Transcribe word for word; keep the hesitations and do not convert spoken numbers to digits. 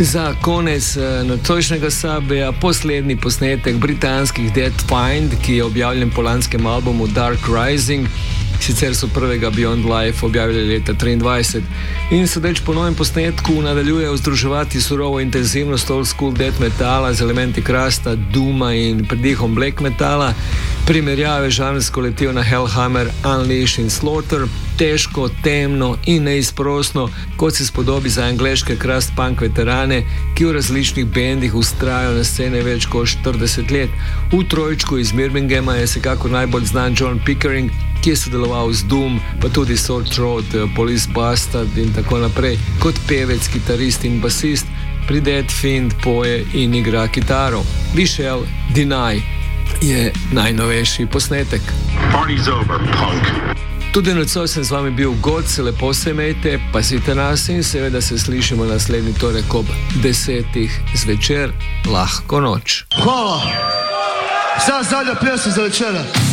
Za konec nocojšnjega Subwaya poslednji posnetek britanskih Dead Find, ki je objavljen po lanskem albumu Dark Rising. Sicer so prvega Beyond Life objavili leta triindvajset in sodeč po novem posnetku nadaljujejo združevati surovo intenzivnost old school death metala z elementi krasta, duma in pridihom black metala, primerjave žanrsko letijo na Hellhammer, Unleash in Slaughter, težko, temno in neizprosno, kot se spodobi za angleške crust punk veterane, ki v različnih bendih ustrajajo na scene več kot štirideset let. V trojčku iz Birminghama je vsekakor najbolj znan John Pickering, ki je sodeloval z Doom, pa tudi Sore Throat, Police Bastard in tako naprej, kot pevec, kitarist in basist. Pri Dead Fiend poje in igra kitaro. We Shall Deny je najnovejši posnetek. Party's over, punk. Tudi nocoj sem z vami bil God, se lepo se imejte, pazite nas in seveda se slišimo naslednji torek ob desetih zvečer. Lahko noč. Hvala. Sad zadnja pjesma za večera.